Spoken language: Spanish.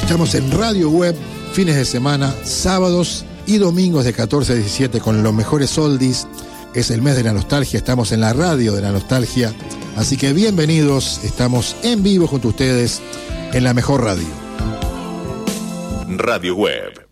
Estamos en Radio Web, fines de semana, sábados y domingos de 14 a 17 con los mejores oldies. Es el mes de la nostalgia, estamos en la radio de la nostalgia. Así que bienvenidos, estamos en vivo junto a ustedes en la mejor radio. Radio Web.